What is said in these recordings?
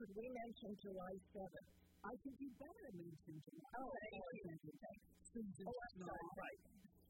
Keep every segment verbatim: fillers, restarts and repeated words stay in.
could we mention July seventh? I think you better mention July. Oh, thank you. Susan, oh, I'm no, sorry. right.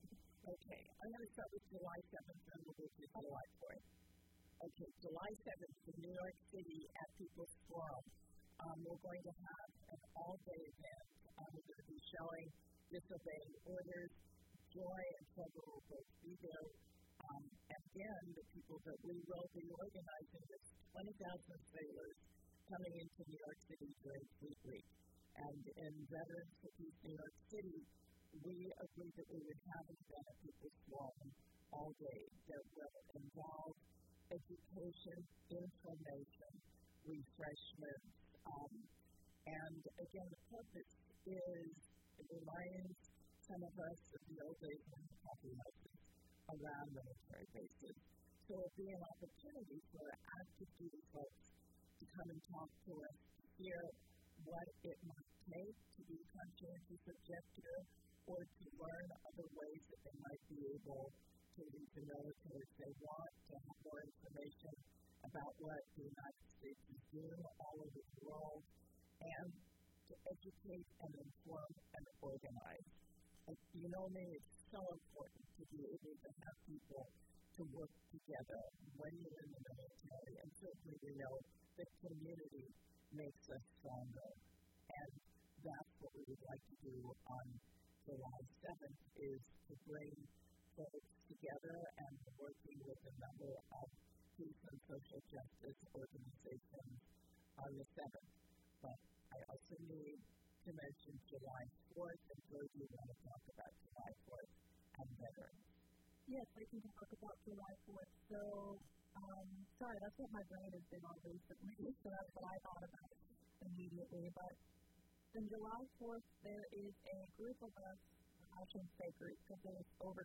Okay, I'm going to start with July seventh and we'll go to July fourth. Okay, July seventh in New York City at People's Forum. Um, we're going to have an all-day event. Um, we're going to be showing disobeying orders. Joy and Trevor will both be there. Um, and then the people that we will be organizing is twenty thousand sailors coming into New York City during Fleet Week. And in Veterans Cities, New York City, we agreed that we would have an event at People's Forum all day that will involve education, information, refreshment. Um, and again, the purpose is it reminds some of us of the old days when the coffee houses around military bases. So it'll be an opportunity for active duty folks to come and talk to us, to hear what it might take to be conscientious objector, or to learn other ways that they might be able to leave the military if they want, to have more information about what the United States is doing all over the world, and to educate and inform and organize. And you know me, it's so important to be able to have people to work together when you're in the military, and certainly we know that community makes us stronger. And that's what we would like to do on July seventh, is to bring folks together, and working with a number of peace and social justice organizations on the seventh. But I also need to mention July fourth, and Joe, do you want to talk about July fourth and veterans? Yes, I can talk about July fourth. So, um, sorry, that's what my brain has been on recently, so that's what I thought about immediately. But on July fourth, there is a group of us, I shouldn't say group, because there's over